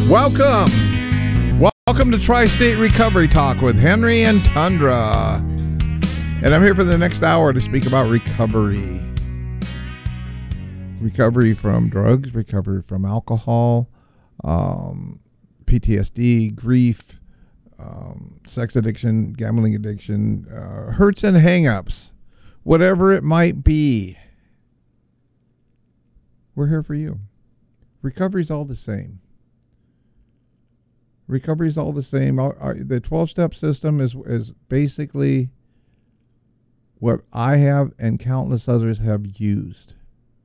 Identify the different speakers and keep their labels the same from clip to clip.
Speaker 1: Welcome. Welcome to Tri-State Recovery Talk with Henry and Tundra. And I'm here for the next hour to speak about recovery. Recovery from drugs, recovery from alcohol, PTSD, grief, sex addiction, gambling addiction, hurts and hang-ups, whatever it might be. We're here for you. Recovery's all the same. Recovery's all the same. The 12-step system is basically what I have and countless others have used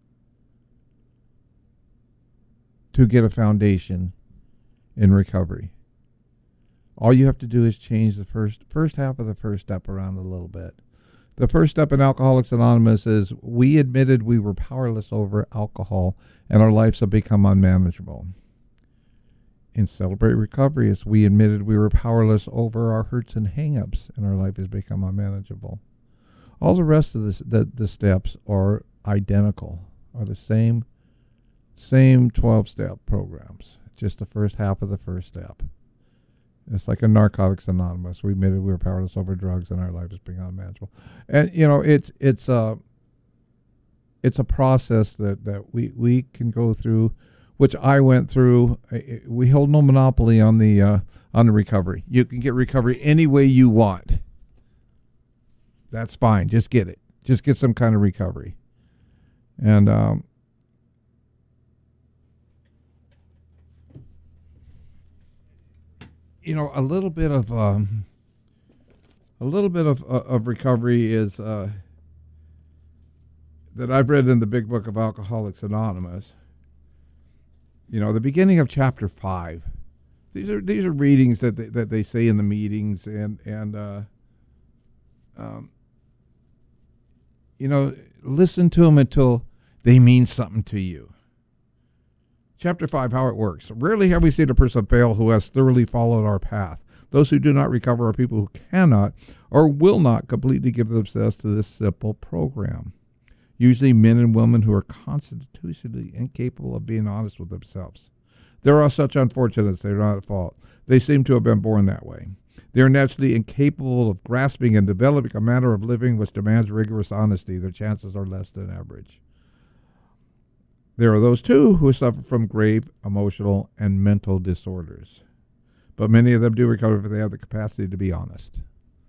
Speaker 1: to get a foundation in recovery. All you have to do is change the first half of the first step around a little bit. The first step in Alcoholics Anonymous is we admitted we were powerless over alcohol and our lives have become unmanageable. In Celebrate Recovery, is we admitted we were powerless over our hurts and hang-ups and our life has become unmanageable. All the rest of the steps are identical, are the same 12-step programs, just the first half of the first step. It's like in Narcotics Anonymous. We admitted we were powerless over drugs and our life has become unmanageable. And, you know, it's a process that we can go through, which I went through. We hold no monopoly on the recovery. You can get recovery any way you want. That's fine. Just get it. Just get some kind of recovery. And you know, a little bit of recovery is that I've read in the Big Book of Alcoholics Anonymous. You know, the beginning of chapter 5. These are readings that they say in the meetings, and you know, listen to them until they mean something to you. Chapter 5, how it works. Rarely have we seen a person fail who has thoroughly followed our path. Those who do not recover are people who cannot or will not completely give themselves to this simple program. Usually men and women who are constitutionally incapable of being honest with themselves. There are such unfortunates, they are not at fault. They seem to have been born that way. They are naturally incapable of grasping and developing a manner of living which demands rigorous honesty. Their chances are less than average. There are those, too, who suffer from grave emotional and mental disorders. But many of them do recover if they have the capacity to be honest.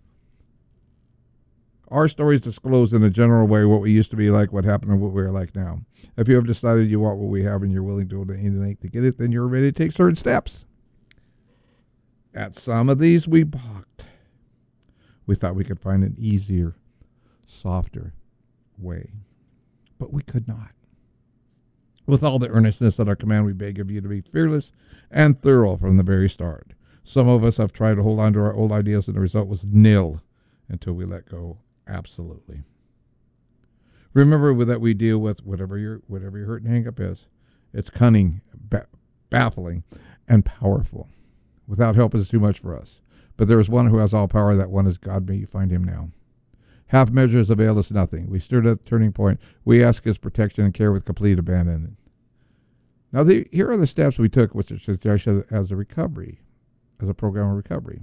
Speaker 1: Our stories disclose in a general way what we used to be like, what happened, and what we are like now. If you have decided you want what we have and you're willing to do anything to get it, then you're ready to take certain steps. At some of these, we balked. We thought we could find an easier, softer way. But we could not. With all the earnestness at our command, we beg of you to be fearless and thorough from the very start. Some of us have tried to hold on to our old ideas, and the result was nil until we let go. Absolutely. Remember that we deal with whatever your hurt and hang-up is. It's cunning, baffling, and powerful. Without help is too much for us. But there is one who has all power. That one is God. May you find him now. Half measures avail us nothing. We stood at the turning point. We ask his protection and care with complete abandon. Now, here are the steps we took, which is suggested as a recovery, as a program of recovery.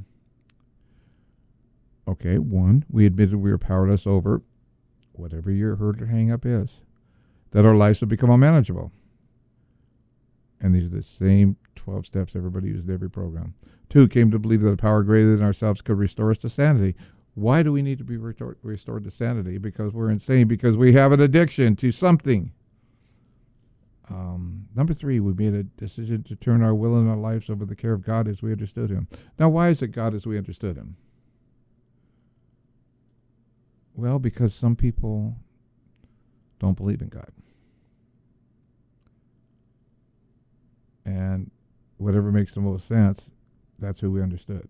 Speaker 1: Okay, 1, we admitted we were powerless over whatever your hurt or hang-up is, that our lives have become unmanageable. And these are the same 12 steps everybody uses in every program. 2, came to believe that a power greater than ourselves could restore us to sanity. Why do we need to be restored to sanity? Because we're insane, because we have an addiction to something. Number 3, we made a decision to turn our will and our lives over the care of God as we understood him. Now, why is it God as we understood him? Well, because some people don't believe in God. And whatever makes the most sense, that's who we understood.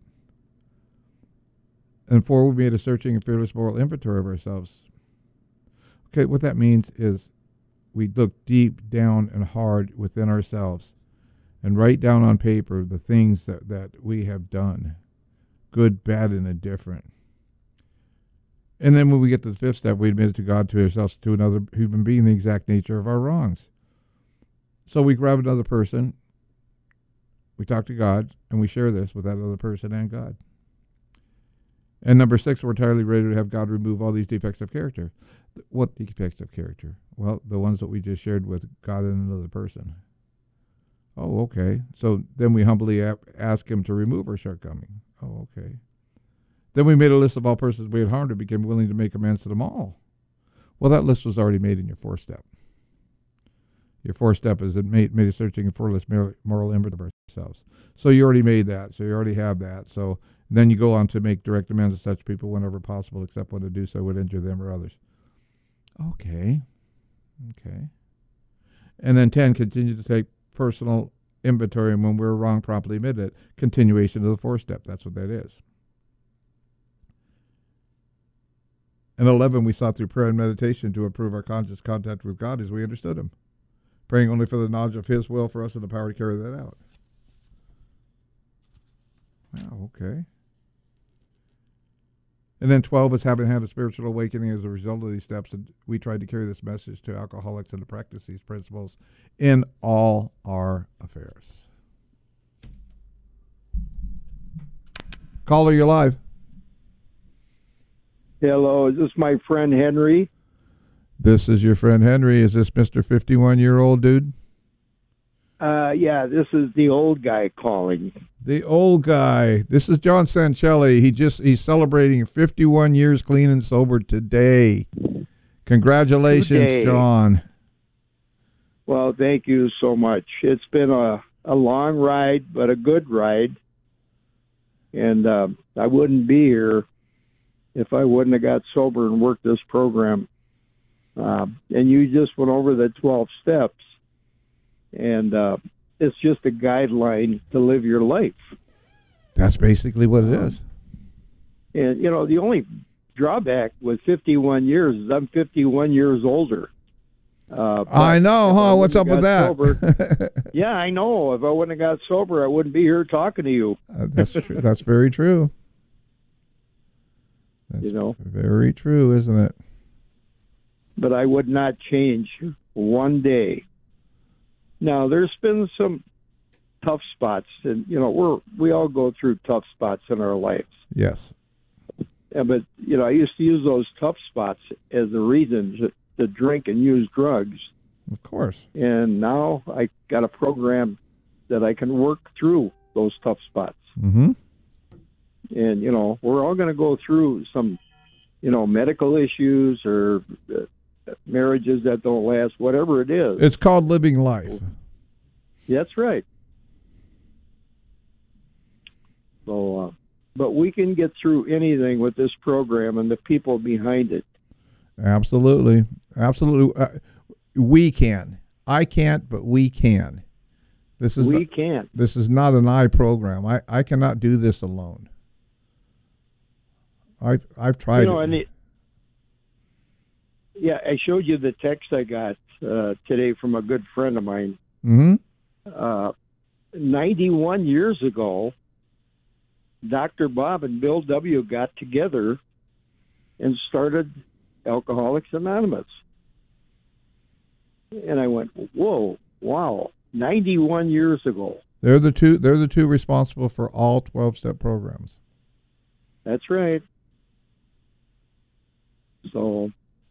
Speaker 1: And 4, we made a searching and fearless moral inventory of ourselves. Okay, what that means is we look deep down and hard within ourselves and write down on paper the things that we have done, good, bad, and indifferent. And then when we get to the 5th step, we admit it to God, to ourselves, to another human being, the exact nature of our wrongs. So we grab another person, We talk to God, and we share this with that other person and God. And number 6, we're entirely ready to have God remove all these defects of character. What defects of character? Well, the ones that we just shared with God and another person. Oh, okay. So then we humbly ask him to remove our shortcoming. Oh, okay. Then we made a list of all persons we had harmed and became willing to make amends to them all. Well, that list was already made in your 4th step. Your 4th step is made a searching and fearless moral image of ourselves. So you already made that. So you already have that. So then you go on to make direct amends to such people whenever possible, except when to do so would injure them or others. Okay. Okay. And then 10, continue to take personal inventory, and when we're wrong, promptly admit it. Continuation of the 4th step. That's what that is. And 11, we sought through prayer and meditation to improve our conscious contact with God as we understood him, praying only for the knowledge of his will for us and the power to carry that out. Wow, okay. And then 12 is having had a spiritual awakening as a result of these steps, and we tried to carry this message to alcoholics and to practice these principles in all our affairs. Caller, you're live.
Speaker 2: Hello, is this my friend Henry?
Speaker 1: This is your friend Henry. Is this Mr. 51-year-old dude?
Speaker 2: Yeah, this is the old guy calling.
Speaker 1: The old guy. This is John Sancelli. He's celebrating 51 years clean and sober today. Congratulations,
Speaker 2: Today.
Speaker 1: John.
Speaker 2: Well, thank you so much. It's been a long ride, but a good ride. And I wouldn't be here if I wouldn't have got sober and worked this program. And you just went over the 12 steps. And it's just a guideline to live your life.
Speaker 1: That's basically what it is.
Speaker 2: And, you know, the only drawback with 51 years is I'm 51 years older.
Speaker 1: I know, huh? What's up with that?
Speaker 2: Sober, yeah, I know. If I wouldn't have got sober, I wouldn't be here talking to you.
Speaker 1: That's true. That's very true. That's very true, isn't it?
Speaker 2: But I would not change one day. Now, there's been some tough spots, and you know we all go through tough spots in our lives.
Speaker 1: Yes.
Speaker 2: Yeah, but you know, I used to use those tough spots as a reason to drink and use drugs.
Speaker 1: Of course. And
Speaker 2: now I got a program that I can work through those tough spots.
Speaker 1: Mm-hmm.
Speaker 2: And you know, we're all going to go through some, you know, medical issues or marriages that don't last, whatever it is.
Speaker 1: It's called living life.
Speaker 2: That's right. So, but we can get through anything with this program and the people behind it.
Speaker 1: Absolutely. Absolutely. We can. I can't, but we can. This is not an I program. I cannot do this alone. I've tried.
Speaker 2: You know, yeah, I showed you the text I got today from a good friend of mine.
Speaker 1: Mm-hmm.
Speaker 2: 91 years ago, Dr. Bob and Bill W. got together and started Alcoholics Anonymous. And I went, whoa, wow, 91 years ago.
Speaker 1: They're the two responsible for all 12-step programs.
Speaker 2: That's right. So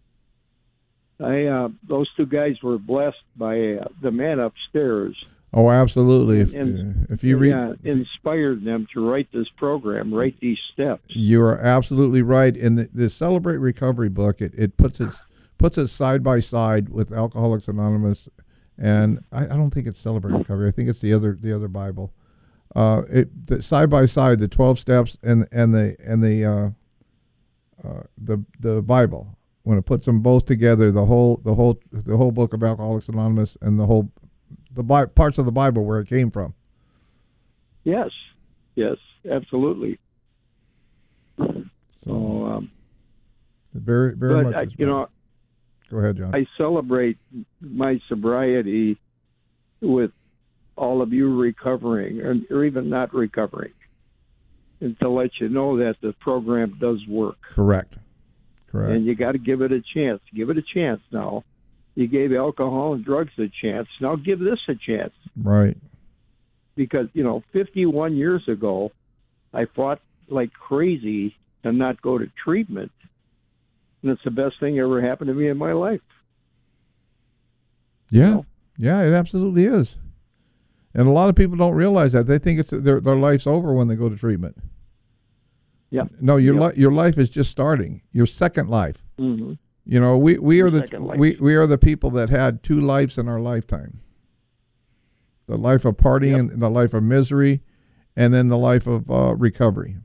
Speaker 2: those two guys were blessed by the man upstairs.
Speaker 1: Oh, absolutely. If you read,
Speaker 2: inspired them to write this program, write these steps.
Speaker 1: You are absolutely right. In the Celebrate Recovery book, it puts it side by side with Alcoholics Anonymous, and I don't think it's Celebrate Recovery. I think it's the other Bible. Side by side, the 12 steps and the Bible. When it puts them both together, the whole book of Alcoholics Anonymous and the parts of the Bible where it came from.
Speaker 2: Yes, absolutely. So,
Speaker 1: very, very
Speaker 2: but
Speaker 1: much.
Speaker 2: You know,
Speaker 1: go ahead, John.
Speaker 2: I celebrate my sobriety with all of you recovering, or even not recovering, and to let you know that the program does work.
Speaker 1: Correct.
Speaker 2: And you got to give it a chance. Give it a chance now. You gave alcohol and drugs a chance. Now give this a chance.
Speaker 1: Right.
Speaker 2: because, 51 years ago, I fought like crazy to not go to treatment. And it's the best thing ever happened to me in my life.
Speaker 1: Yeah. Yeah, it absolutely is. And a lot of people don't realize that. They think it's their life's over when they go to treatment.
Speaker 2: Yeah.
Speaker 1: No, your life is just starting. Your second life.
Speaker 2: Mm-hmm.
Speaker 1: We are the people that had two lives in our lifetime. The life of partying and the life of misery, and then the life of recovery.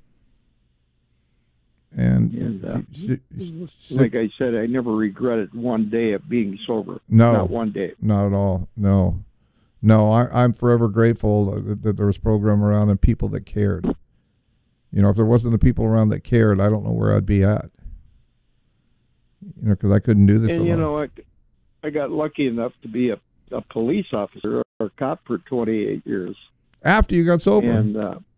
Speaker 1: And
Speaker 2: like I said, I never regretted one day of being sober.
Speaker 1: No,
Speaker 2: not one day.
Speaker 1: Not at all. No. I'm forever grateful that there was a program around and people that cared. If there wasn't the people around that cared, I don't know where I'd be at. Because I couldn't do this alone.
Speaker 2: I got lucky enough to be a police officer or a cop for 28 years.
Speaker 1: After you got sober?
Speaker 2: And,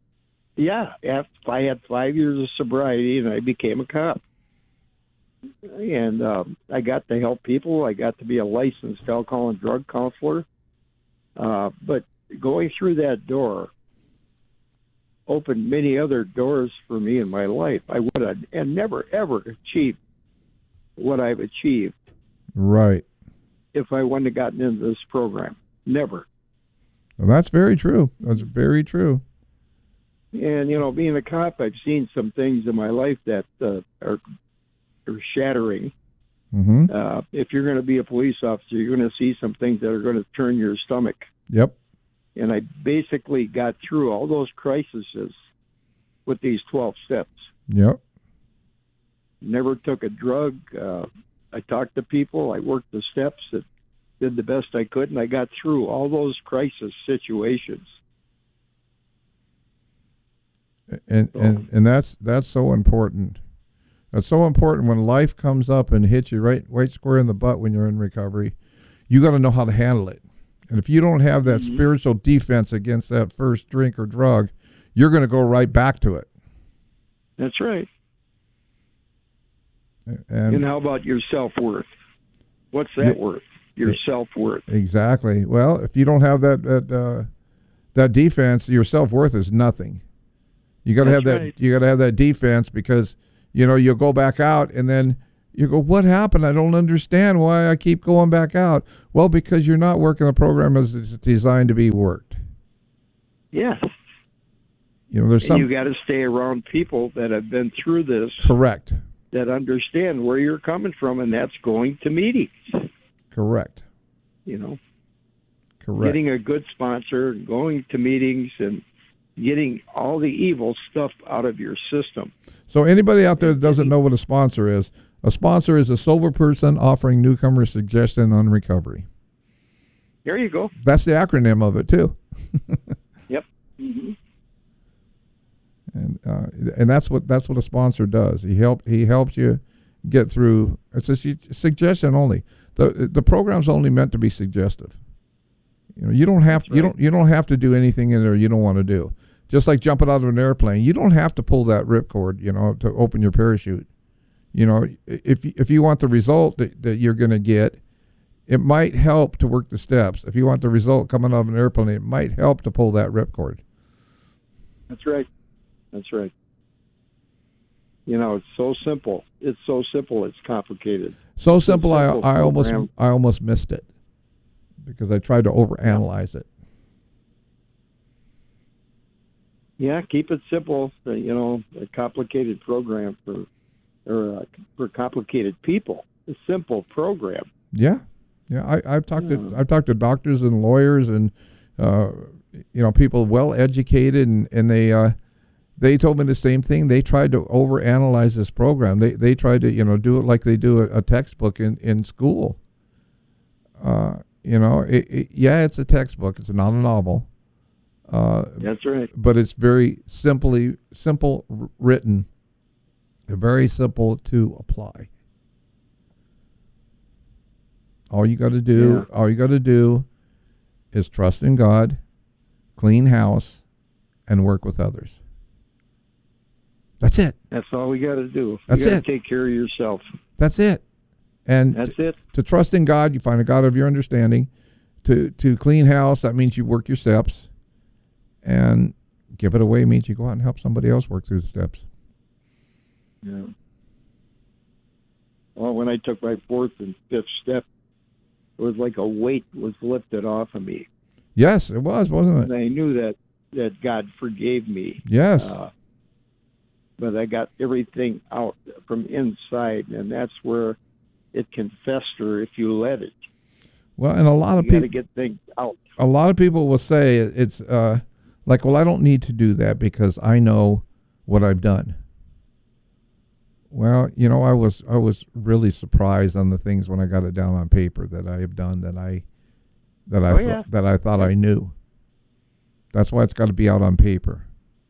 Speaker 2: I had 5 years of sobriety, and I became a cop. And I got to help people. I got to be a licensed alcohol and drug counselor. But going through that door opened many other doors for me in my life. I would have and never, ever achieved what I've achieved.
Speaker 1: Right.
Speaker 2: If I wouldn't have gotten into this program. Never.
Speaker 1: Well, that's very true. That's very true.
Speaker 2: And, being a cop, I've seen some things in my life that are shattering.
Speaker 1: Mm-hmm.
Speaker 2: If you're going to be a police officer, you're going to see some things that are going to turn your stomach.
Speaker 1: Yep.
Speaker 2: And I basically got through all those crises with these 12 steps.
Speaker 1: Yep.
Speaker 2: Never took a drug. I talked to people. I worked the steps. Did the best I could, and I got through all those crisis situations. And
Speaker 1: that's so important. That's so important when life comes up and hits you right square in the butt when you're in recovery. You got to know how to handle it. And if you don't have that spiritual defense against that first drink or drug, you're going to go right back to it.
Speaker 2: That's right. And how about your self-worth? What's that worth? Your self-worth.
Speaker 1: Exactly. Well, if you don't have that defense, your self-worth is nothing. You got to have that. Right. You got to have that defense because you'll go back out and then you go, what happened? I don't understand why I keep going back out. Well, because you're not working the program as it's designed to be worked.
Speaker 2: Yes.
Speaker 1: There's
Speaker 2: you got to stay around people that have been through this.
Speaker 1: Correct.
Speaker 2: That understand where you're coming from, and that's going to meetings.
Speaker 1: Correct. Correct.
Speaker 2: Getting a good sponsor, going to meetings, and getting all the evil stuff out of your system.
Speaker 1: So anybody out there that doesn't know what a sponsor is a sober person offering newcomers suggestion on recovery.
Speaker 2: There you go.
Speaker 1: That's the acronym of it, too.
Speaker 2: Yep. Mm-hmm.
Speaker 1: And that's what a sponsor does. He helps you get through. It's a suggestion only. The program's only meant to be suggestive. You don't have you don't have to do anything in there you don't want to do. Just like jumping out of an airplane, you don't have to pull that ripcord, to open your parachute. If you want the result that you're going to get, it might help to work the steps. If you want the result coming out of an airplane, it might help to pull that ripcord.
Speaker 2: That's right. That's right. It's so simple. It's so simple. It's complicated.
Speaker 1: So simple. I almost missed it because I tried to overanalyze it.
Speaker 2: Yeah, keep it simple. A complicated program for complicated people. A simple program.
Speaker 1: Yeah. I've talked to doctors and lawyers and people well educated and they told me the same thing. They tried to overanalyze this program. They tried to do it like they do a textbook in school. It's a textbook. It's not a novel.
Speaker 2: That's right.
Speaker 1: But it's very simple written, very simple to apply. All you got to do is trust in God, clean house, and work with others. That's it.
Speaker 2: That's all we got to do.
Speaker 1: That's
Speaker 2: you got
Speaker 1: it.
Speaker 2: to take care of yourself.
Speaker 1: That's it. And
Speaker 2: that's it.
Speaker 1: To trust in God, you find a God of your understanding. To clean house, that means you work your steps. And give it away means you go out and help somebody else work through the steps.
Speaker 2: Yeah. Well, when I took my fourth and fifth step, it was like a weight was lifted off of me.
Speaker 1: Yes, it was, wasn't it?
Speaker 2: And I knew that God forgave me.
Speaker 1: Yes.
Speaker 2: But I got everything out from inside, and that's where it can fester if you let it.
Speaker 1: Well, and a lot of
Speaker 2: You got to
Speaker 1: people
Speaker 2: get things out.
Speaker 1: a lot of people will say it's like, well, I don't need to do that because I know what I've done. Well, you know, I was really surprised on the things when I got it down on paper that I have done that I thought I knew. That's why it's got to be out on paper.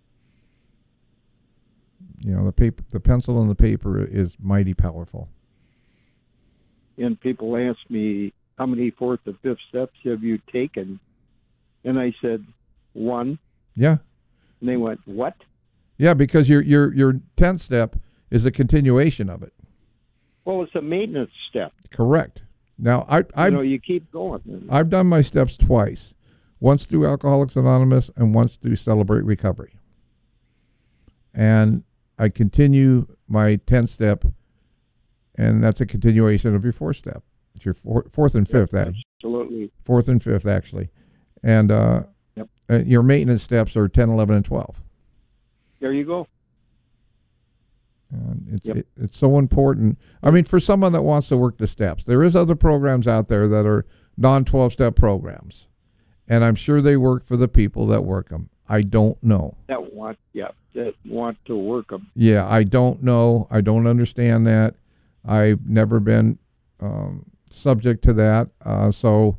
Speaker 1: You know, the pencil and the paper is mighty powerful.
Speaker 2: And people ask me, how many fourth and fifth steps have you taken? And I said, 1.
Speaker 1: Yeah.
Speaker 2: And they went, what?
Speaker 1: Yeah, because your 10th step is a continuation of it.
Speaker 2: Well, it's a maintenance step.
Speaker 1: Correct. Now,
Speaker 2: you keep going.
Speaker 1: I've done my steps twice. Once through Alcoholics Anonymous and once through Celebrate Recovery. And I continue my 10th step, and that's a continuation of your 4th step. It's your fourth and fifth.
Speaker 2: Absolutely.
Speaker 1: 4th and 5th, actually. And your maintenance steps are 10, 11, and 12.
Speaker 2: There you go.
Speaker 1: And it's so important. I mean, for someone that wants to work the steps, there is other programs out there that are non-12-step programs. And I'm sure they work for the people that work them. I don't know.
Speaker 2: That want to work them.
Speaker 1: Yeah, I don't know. I don't understand that. I've never been subject to that. So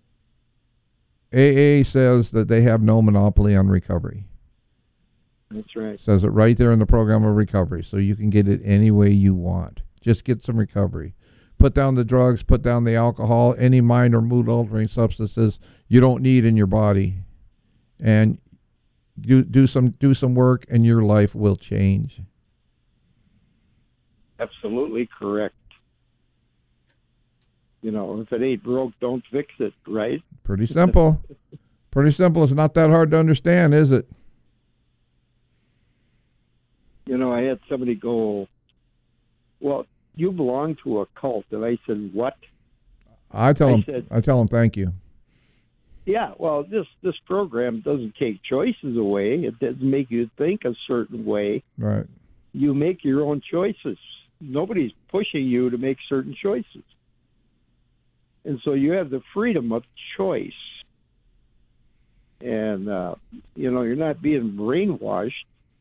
Speaker 1: AA says that they have no monopoly on recovery.
Speaker 2: That's right.
Speaker 1: It says it right there in the program of recovery. So you can get it any way you want. Just get some recovery. Put down the drugs, put down the alcohol, any mind or mood altering substances you don't need in your body. And do some work and your life will change.
Speaker 2: Absolutely correct. You know, if it ain't broke, don't fix it, right?
Speaker 1: Pretty simple. Pretty simple. It's not that hard to understand, is it?
Speaker 2: You know, I had somebody go, well, you belong to a cult. And I said, what?
Speaker 1: I tell them thank you.
Speaker 2: Yeah, well, this program doesn't take choices away. It doesn't make you think a certain way.
Speaker 1: Right.
Speaker 2: You make your own choices. Nobody's pushing you to make certain choices. And so you have the freedom of choice. And, you're not being brainwashed.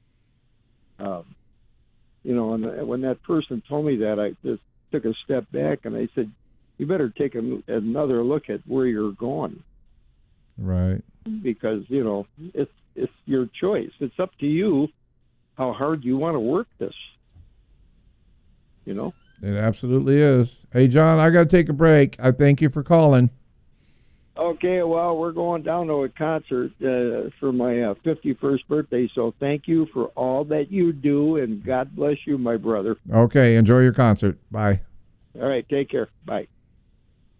Speaker 2: And when that person told me that, I just took a step back and I said, you better take another look at where you're going.
Speaker 1: Right.
Speaker 2: Because, it's your choice. It's up to you how hard you want to work this.
Speaker 1: It absolutely is. Hey, John, I got to take a break. I thank you for calling.
Speaker 2: Okay, well, we're going down to a concert for my 51st birthday, so thank you for all that you do, and God bless you, my brother.
Speaker 1: Okay, enjoy your concert. Bye.
Speaker 2: All right, take care. Bye.